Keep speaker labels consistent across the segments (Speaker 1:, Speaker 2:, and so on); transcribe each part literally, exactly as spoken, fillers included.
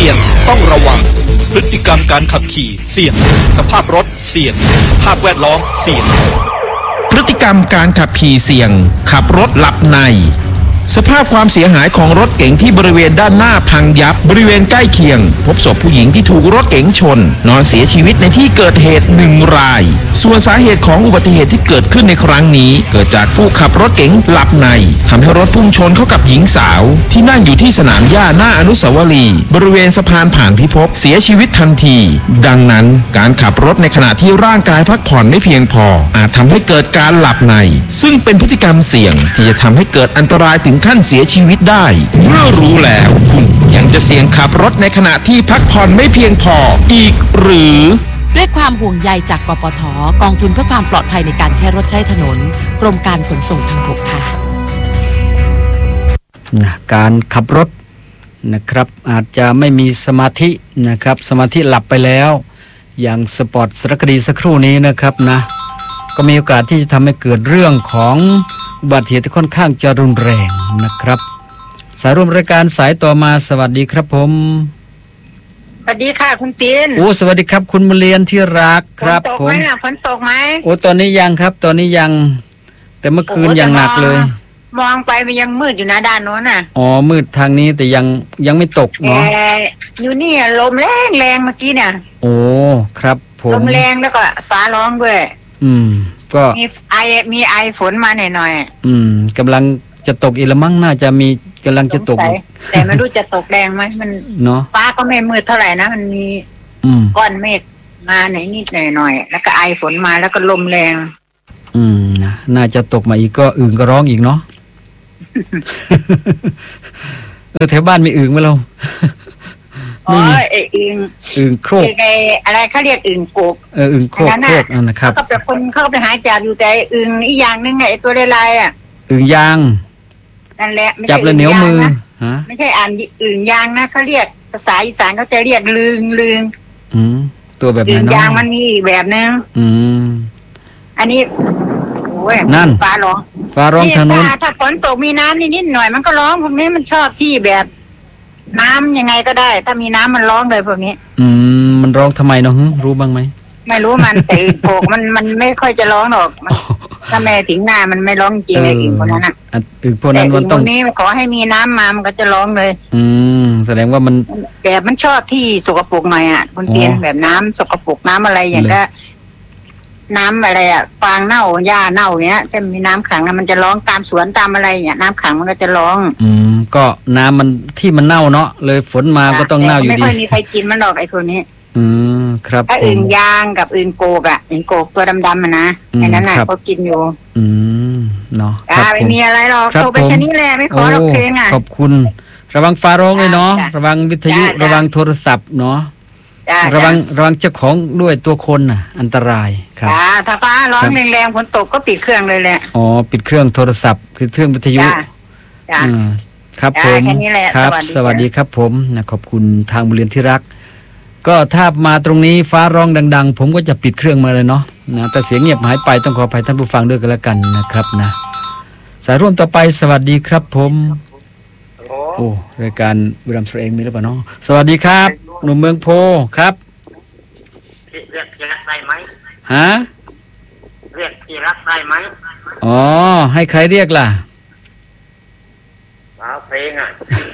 Speaker 1: สี่ยงต้องระวังพฤติกรรมการขับขี่เสี่ยงสภาพรถเสี่ยงสภาพแวดล้อมเสี่ยง
Speaker 2: พฤติกรรมการขับขี่เสี่ยงขับรถหลับในสภาพความเสียหายของรถเก๋งที่บริเวณด้านหน้าพังยับบริเวณใกล้เคียงพบศพผู้หญิงที่ถูกรถเก๋งชนนอนเสียชีวิตในที่เกิดเหตุหนึ่งรายส่วนสาเหตุของอุบัติเหตุที่เกิดขึ้นในครั้งนี้เกิดจากผู้ขับรถเก๋งหลับในทำให้รถพุ่งชนเข้ากับหญิงสาวที่นั่งอยู่ที่สนามหญ้าหน้าอนุสาวรีย์บริเวณสะพานผ่านพิภพเสียชีวิตทันทีดังนั้นการขับรถในขณะที่ร่างกายพักผ่อนไม่เพียงพออาจทำให้เกิดการหลับในซึ่งเป็นพฤติกรรมเสี่ยงที่จะทำให้เกิดอันตรายถึงขั้นเสียชีวิตได้เมื่อรู้แล้วคุณยังจะเสี่ยงขับรถในขณะที่พักผ่อนไม่เพียงพออีกหรือ
Speaker 3: ด้วยความห่วงใยจากกปท.กองทุนเพื่อความปลอดภัยในการใช้รถใช้ถนนกรมการขนส่งทางบกค่ะ
Speaker 4: การขับรถนะครับอาจจะไม่มีสมาธินะครับสมาธิหลับไปแล้วอย่างสปอร์ตสารคดีสักครู่นี้นะครับนะก็มีโอกาสที่จะทำให้เกิดเรื่องของอุบัติเหตุที่ค่อนข้างจะรุนแรงนะครับสายร่วมรายการสายต่อมาสวัสดีครับผม
Speaker 5: สวัสดีค่ะคุณตีน
Speaker 4: โอ้สวัสดีครับคุณมเรียนที่รักครับผม
Speaker 5: ฝนตกไหมล่ะฝนตกไหม
Speaker 4: โอ้ตอนนี้ยังครับตอนนี้ยังแต่เมื่อคืนยังหนักเลย
Speaker 5: มองไปมันยังมืดอยู่นะด้านโน้นน่ะ
Speaker 4: อ๋อมืดทางนี้แต่ยังยังไม่ตกเนาะ
Speaker 5: อยู่นี่ลมแรงแรงเมื่อกี้เนี่ย
Speaker 4: โอ้ครับผม
Speaker 5: ลมแรงแล้วก็ฟ้าร้องด้วย
Speaker 4: อืมก็
Speaker 5: มีไอมีไอฝนมาหน่อย
Speaker 4: ๆอืมกำลังจะตกอีกละมั้งน่าจะมีกำลังจะตก
Speaker 5: แต่ไม่รู้จะตกแรงไหมมัน
Speaker 4: เนาะ
Speaker 5: ฟ้าก็ไม่มืดเท่าไหร่นะมันมีก้อนเมฆมาหน่อยนิดหน่อยหน่อยแล้วก็ไอฝนมาแล้วก็ลมแรง
Speaker 4: อืมนะน่าจะตกมาอีกก็อึ่งก็ร้องอีกเนาะ เออแถวบ้านมีอึ่งไหมเรา
Speaker 5: อ๋อไอ้อึ่ง
Speaker 4: อึ่งโครก
Speaker 5: ไอ้อะไรเขาเรียกอึ่งโกก
Speaker 4: เอออึ่งโครกโครกนะครับ
Speaker 5: เขาเป็นคนเขาไปหาจับอยู่แต่อึ่งอีกอย่างนึงไอ้ตัวลายๆอ่ะ
Speaker 4: อึ่งยาง
Speaker 5: นั่นแหละ
Speaker 4: จับแล้วเหนียวมือ
Speaker 5: ฮะไม่ใช่อ่านอึ่งยางนะเขาเรียกภาษาอีสานเขาจะเรียกลึงลึง
Speaker 4: อืมตัวแบบไหน
Speaker 5: เนาะอึ่งยางมันมีอีกแบบนึง
Speaker 4: อืม
Speaker 5: อันนี้โอ้ย
Speaker 4: นั่น
Speaker 5: ฟ้าร้อง
Speaker 4: ฟ้าร้องทางโน้น
Speaker 5: ถ้าฝนตกมีน้ำนิดๆหน่อยมันก็ร้องพวกนี้มันชอบที่แบบน้ำยังไงก็ได้ถ้ามีน้ำมันร้องเลยพวกนี้
Speaker 4: อืมมันร้องทำไมเนาะรู้บ้างไหม
Speaker 5: ไม่รู้มันแต่อึ่งโกกมันมันไม่ค่อยจะร้องหรอกถ้าแม่ถึงหน้ามันไม่ร้องจริงไอ้อึ่งพวกนั้นอ่ะ
Speaker 4: อึ่งพวกนั้นมันต้อง
Speaker 5: นี้ขอให้มีน้ำมามันก็จะร้องเลย
Speaker 4: อืมแสดงว่ามัน
Speaker 5: แบบมันชอบที่สกปรกหน่อยอ่ะคุณเตียนแบบน้ำสกปรกน้ำอะไรอย่างก็น้ำอะไรอ่ะฟางเน่าหญ้าเน่าเงี้ยถ้ามีน้ำขังมันจะร้องตามสวนตามอะไรอย่างเงี้ยน้ำขังมันก็จะร้อง
Speaker 4: อืมก็น้ำมันที่มันเน่าเนาะเลยฝนมาก็ต้องเน่าอยู่ดี
Speaker 5: ไม่ค่อยมีใครกินมันหรอกไอ้คนนี้
Speaker 4: อืมครับ
Speaker 5: ถ้าอึ่งยางกับอึ่งโกกอ่ะอึ่งโกกตัวดำๆอ่ะนะไอ้นั้นน่ะเขากินอยู่
Speaker 4: อืมเนาะ
Speaker 5: อ่าไม่มีอะไรหรอกโทรไปแค่นี้แหละไม่ขอหรอกเพลงอ่ะ
Speaker 4: ขอบคุณระวังฟ้าร้องเลยเนาะระวังวิทยุระวังโทรศัพท์เนาะระวังระวังเจ้าของด้วยตัวคนน่ะอันตรายครับ
Speaker 5: ถ้าฟ้าร้องแรงๆฝนตกก็ปิดเครื่องเลยแหละ
Speaker 4: อ๋อปิดเครื่องโทรศัพท์ปิดเครื่องวิทยุอืมครับผมครับสวัสดีครับผมนะขอบคุณทางบริเวณที่รักก็ถ้ามาตรงนี้ฟ้าร้องดังๆผมก็จะปิดเครื่องมาเลยเนาะนะแต่เสียงเงียบหายไปต้องขออภัยท่านผู้ฟังด้วยกันแล้วกันนะครับนะสายร่วมต่อไปสวัสดีครับผมโอ้รายการบุรีรัมย์เองมีหรือเปล่าเนาะสวัสดีครับหนุ่มเมืองโพครับ
Speaker 6: เรียกที่รักได้ไหม
Speaker 4: ฮะ
Speaker 6: เรียกที่รักได้ไหม
Speaker 4: อ๋อให้ใครเรียกล่ะ
Speaker 6: เพลงอ่ะ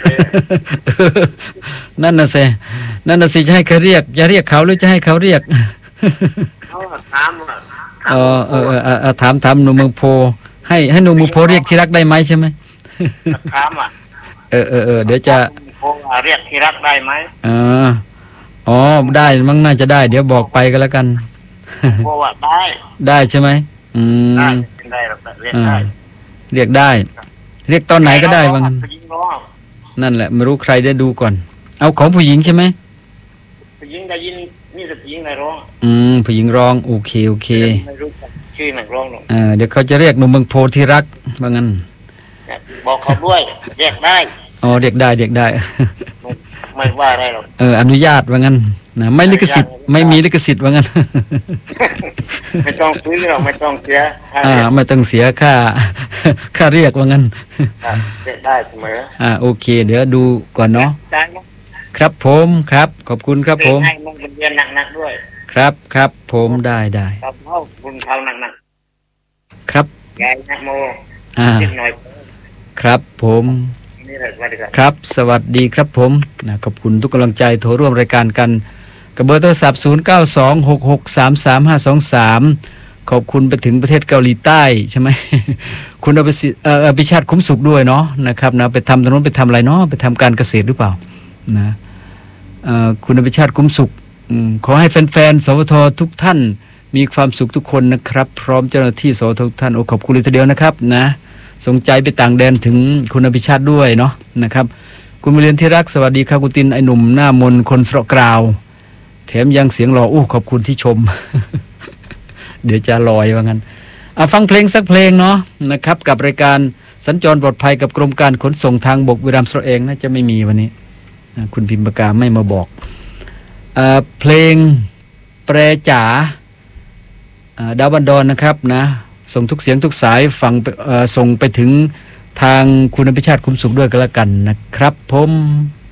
Speaker 4: นั่นน่ะสินั่นน่ะสิจะให้เขาเรียกจะเรียกเขาหรือจะให้เขาเรียก
Speaker 6: เขาถามว่า
Speaker 4: เออเออเออถามถามหนุ่มเมืองโพให้ให้หนุ่มเมืองโพเรียกที่รักได้ไหมใช่ไหม
Speaker 6: ถามอ่ะ
Speaker 4: เออเออเออเดี๋ยวจะ
Speaker 6: เรียกที่รักได้ไหม
Speaker 4: อ๋ออ๋อได้มั้งน่าจะได้เดี๋ยวบอกไปก็แล้วกัน
Speaker 6: โพว่าได้
Speaker 4: ได้ใช่ไหมอืม
Speaker 6: ได้ได้เรียกได้
Speaker 4: เรียกได้เรียกตอนไหนก็ได้ว่างั้นนั่นแหละไม่รู้ใครได้ดูก่อนเอาของผู้หญิงใช่ไหม
Speaker 6: ผู้หญิงได้ยินนี่ผู้หญิงในร้อง
Speaker 4: อืมผู้หญิงร้องโอเคโอเค
Speaker 6: ไม่รู้ชื่อนักร้องหรอก
Speaker 4: อ่าเดี๋ยวเขาจะเรียกหนุ่มเมืองโพที่รักว่างั้น
Speaker 6: บอกเขาด้วยเรียกได้
Speaker 4: อ๋อเรียกได้เรียกได้
Speaker 6: ไม่ว่าอะไรหรอก
Speaker 4: เอออนุญาตว่างั้นนะไม่ลิขสิทธิ์ไม่มีลิขสิทธิ์ว่างั้น
Speaker 6: ไม่ต้องซื้อหรอกไม่ต้องเสีย
Speaker 4: อ่าไม่ต้องเสียค่าค่าเรียกว่างั้น
Speaker 6: เรียกได้เสมอ
Speaker 4: อ่าโอเคเดี๋ยวดูก่อนเนาะครับผมครับขอบคุณครับผม
Speaker 6: ให้มันเป็นเรียนหนักๆด้วย
Speaker 4: ครับครับผมได้ได้
Speaker 6: ครับเข้าคุณเขาหนัก
Speaker 4: ๆครับ
Speaker 6: ยายนะโม
Speaker 4: อ่า
Speaker 6: หน่อย
Speaker 4: ครับผมครับสวัสดีครับผมนะขอบคุณทุกกำลังใจโทรร่วมรายการกันกับเบอร์โทรศัพท์ศูนย์ เก้า สอง หก หก สาม สาม ห้า สอง สามขอบคุณไปถึงประเทศเกาหลีใต้ใช่ไหม คุณเอาไปเอ่อไปชาติคุ้มสุขด้วยเนาะนะครับนะไปทำตรงนั้นไปทำอะไรเนาะไปทำการเกษตรหรือเปล่านะเอ่อคุณเอาไปชาติคุ้มสุขขอให้แฟนๆสวททุกท่านมีความสุขทุกคนนะครับพร้อมเจ้าหน้าที่สวททุกท่านโอ้ขอบคุณเลยทีเดียวนะครับนะส่งใจไปต่างแดนถึงคุณอภิชาติด้วยเนาะนะครับคุณมาเรียนที่รักสวัสดีครับคุณตินไอหนุ่มหน้ามนคนสระกราวแถมยังเสียงหล่ออู้ขอบคุณที่ชม เดี๋ยวจะลอยว่างั้นเอาฟังเพลงสักเพลงเนาะนะครับกับรายการสัญจรปลอดภัยกับกรมการขนส่งทางบกบุรีรัมย์สระเองน่าจะไม่มีวันนี้คุณพิมพ์ปากกาไม่มาบอกเอ่อเพลงแปรจ๋าดาวบันดอนนะครับนะส่งทุกเสียงทุกสายฟังส่งไปถึงทางคุณอภิชาติคุ้มสุขด้วยกันละกันนะครับผม